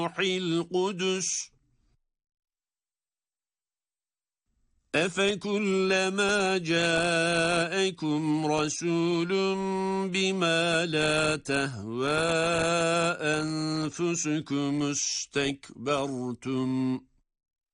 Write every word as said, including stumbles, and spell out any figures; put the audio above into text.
القدس أفكلما جاءكم رسول بما لا تهوى أنفسكم استكبرتم